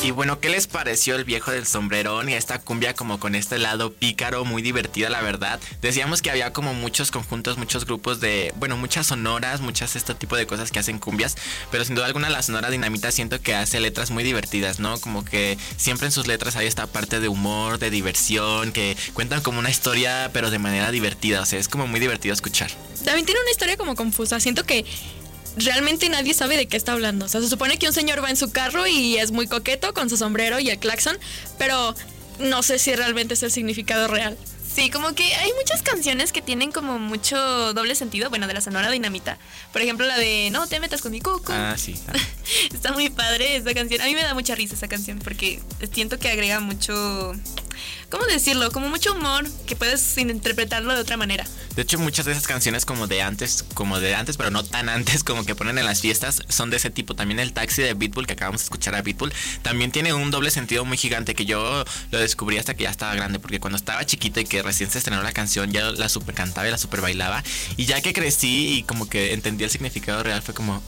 Y bueno, ¿qué les pareció el viejo del sombrerón y esta cumbia como con este lado pícaro, muy divertida, la verdad? Decíamos que había como muchos conjuntos, muchos grupos de, bueno, muchas sonoras, muchas este tipo de cosas que hacen cumbias, pero sin duda alguna la Sonora Dinamita siento que hace letras muy divertidas, ¿no? Como que siempre en sus letras hay esta parte de humor, de diversión, que cuentan como una historia, pero de manera divertida, o sea, es como muy divertido escuchar. También tiene una historia como confusa, siento que realmente nadie sabe de qué está hablando. O sea, se supone que un señor va en su carro y es muy coqueto con su sombrero y el claxon, pero no sé si realmente es el significado real. Sí, como que hay muchas canciones que tienen como mucho doble sentido, bueno, de la Sonora Dinamita. Por ejemplo, la de No te metas con mi cuco. Ah, sí. Está muy padre esa canción. A mí me da mucha risa esa canción porque siento que agrega mucho... ¿Cómo decirlo? Como mucho humor que puedes interpretarlo de otra manera. De hecho, muchas de esas canciones como de antes, pero no tan antes, como que ponen en las fiestas, son de ese tipo. También el Taxi de Pitbull, que acabamos de escuchar a Pitbull, también tiene un doble sentido muy gigante que yo lo descubrí hasta que ya estaba grande, porque cuando estaba chiquito y que recién se estrenó la canción, ya la super cantaba y la super bailaba. Y ya que crecí y como que entendí el significado real, fue como...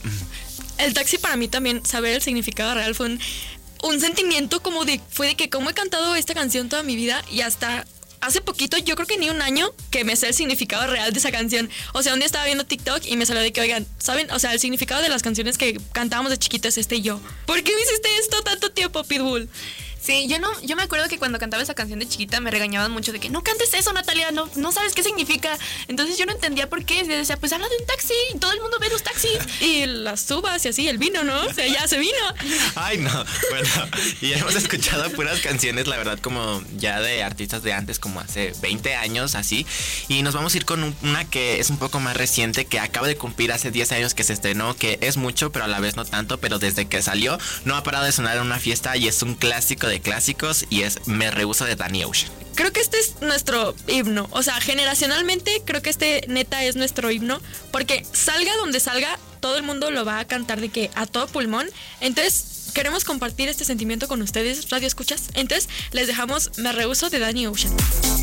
El Taxi para mí también, saber el significado real fue un sentimiento como fue de que como he cantado esta canción toda mi vida y hasta hace poquito, yo creo que ni un año que me sé el significado real de esa canción. O sea, un día estaba viendo TikTok y me salió de que, oigan, ¿saben? O sea, el significado de las canciones que cantábamos de chiquito es este y yo. ¿Por qué me hiciste esto tanto tiempo, Pitbull? Sí, yo me acuerdo que cuando cantaba esa canción de chiquita me regañaban mucho de que no cantes eso, Natalia, no sabes qué significa. Entonces yo no entendía por qué. Y decía, pues habla de un taxi, y todo el mundo ve los taxis. Y las uvas y así, el vino, ¿no? O sea, ya se vino. Ay, no. Bueno, y hemos escuchado puras canciones, la verdad, como ya de artistas de antes, como hace 20 años, así. Y nos vamos a ir con una que es un poco más reciente, que acaba de cumplir hace 10 años que se estrenó, que es mucho, pero a la vez no tanto, pero desde que salió no ha parado de sonar en una fiesta y es un clásico de clásicos y es Me Rehúso de Danny Ocean. Creo que este es nuestro himno, o sea, generacionalmente creo que este neta es nuestro himno, porque salga donde salga, todo el mundo lo va a cantar de que a todo pulmón. Entonces queremos compartir este sentimiento con ustedes, radio escuchas. Entonces les dejamos Me Rehúso de Danny Ocean.